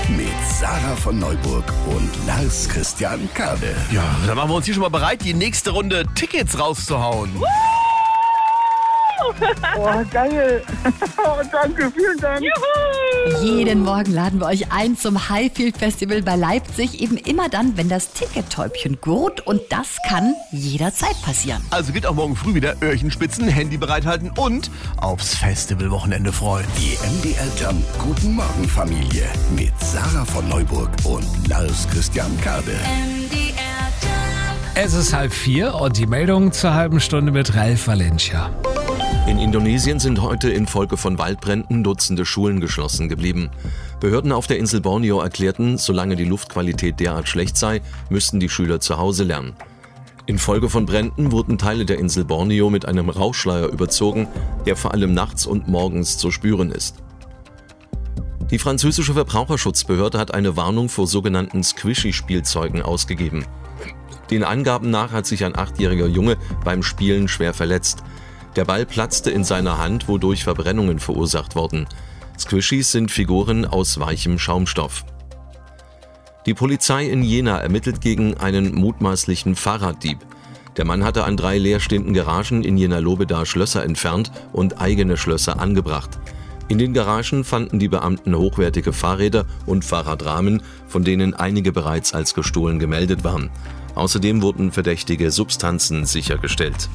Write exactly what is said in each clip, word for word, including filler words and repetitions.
mit Sarah von Neuburg und Lars Christian Kade. Ja, dann machen wir uns hier schon mal bereit, die nächste Runde Tickets rauszuhauen. Oh, geil. Oh, danke, vielen Dank. Juhu. Jeden Morgen laden wir euch ein zum Highfield Festival bei Leipzig. Eben immer dann, wenn das Tickettäubchen gurrt. Und das kann jederzeit passieren. Also geht auch morgen früh wieder Öhrchen spitzen, Handy bereithalten und aufs Festivalwochenende freuen. Die M D R Jump Guten Morgen Familie mit Sarah von Neuburg und Lars Christian Kade. Es ist halb vier und die Meldung zur halben Stunde mit Ralf Valencia. In Indonesien sind heute infolge von Waldbränden Dutzende Schulen geschlossen geblieben. Behörden auf der Insel Borneo erklärten, solange die Luftqualität derart schlecht sei, müssten die Schüler zu Hause lernen. Infolge von Bränden wurden Teile der Insel Borneo mit einem Rauchschleier überzogen, der vor allem nachts und morgens zu spüren ist. Die französische Verbraucherschutzbehörde hat eine Warnung vor sogenannten Squishy-Spielzeugen ausgegeben. Den Angaben nach hat sich ein achtjähriger Junge beim Spielen schwer verletzt. Der Ball platzte in seiner Hand, wodurch Verbrennungen verursacht wurden. Squishies sind Figuren aus weichem Schaumstoff. Die Polizei in Jena ermittelt gegen einen mutmaßlichen Fahrraddieb. Der Mann hatte an drei leerstehenden Garagen in Jena-Lobeda Schlösser entfernt und eigene Schlösser angebracht. In den Garagen fanden die Beamten hochwertige Fahrräder und Fahrradrahmen, von denen einige bereits als gestohlen gemeldet waren. Außerdem wurden verdächtige Substanzen sichergestellt.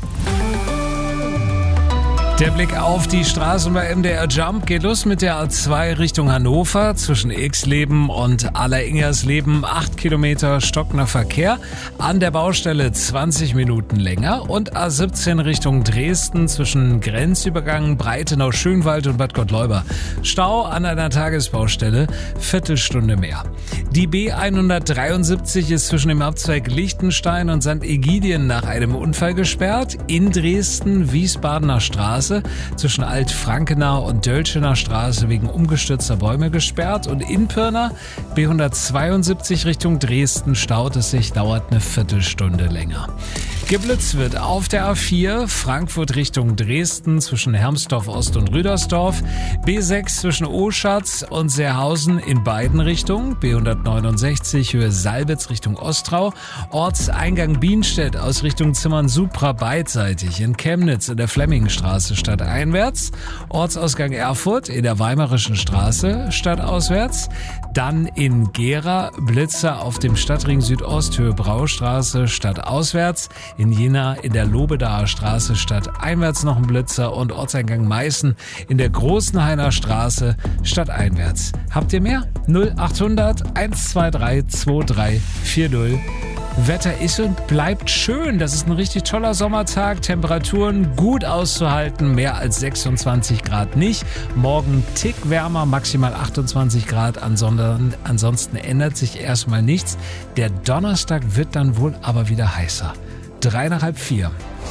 Der Blick auf die Straßen bei M D R Jump geht los mit der A zwei Richtung Hannover zwischen Xleben und Alleringers-Leben. acht Kilometer stockender Verkehr. An der Baustelle zwanzig Minuten länger. Und A siebzehn Richtung Dresden zwischen Grenzübergang Breitenau-Schönwald und Bad Gottleuba. Stau an einer Tagesbaustelle, Viertelstunde mehr. Die B hundertdreiundsiebzig ist zwischen dem Abzweig Lichtenstein und Sankt Egidien nach einem Unfall gesperrt. In Dresden Wiesbadener Straße zwischen Alt-Frankenau und Dölschener Straße wegen umgestürzter Bäume gesperrt. Und in Pirna B hundertzweiundsiebzig Richtung Dresden staut es sich, dauert eine Viertelstunde länger. Geblitzt wird auf der A vier Frankfurt Richtung Dresden zwischen Hermsdorf Ost und Rüdersdorf. B sechs zwischen Oschatz und Seerhausen in beiden Richtungen. B hundertneunundsechzig Höhe Salbitz Richtung Ostrau. Ortseingang Bienstedt aus Richtung Zimmern-Supra beidseitig. In Chemnitz in der Flemmingstraße stadteinwärts. Ortsausgang Erfurt in der Weimarischen Straße stadtauswärts. Dann in Gera Blitzer auf dem Stadtring Südost Höhe Braustraße stadtauswärts. In Jena in der Lobedaer Straße stadteinwärts noch ein Blitzer und Ortseingang Meißen in der Großenhainer Straße stadteinwärts. Habt ihr mehr? null achthundert hundertzweiundzwanzig drei vier null. Wetter ist und bleibt schön. Das ist ein richtig toller Sommertag. Temperaturen gut auszuhalten. Mehr als sechsundzwanzig Grad nicht. Morgen Tick wärmer, maximal achtundzwanzig Grad. Ansonsten, ansonsten ändert sich erstmal nichts. Der Donnerstag wird dann wohl aber wieder heißer. Drei nach halb vier.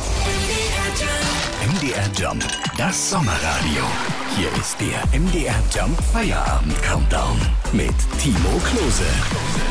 M D R Jump, das Sommerradio. Hier ist der M D R Jump Feierabend Countdown mit Timo Klose.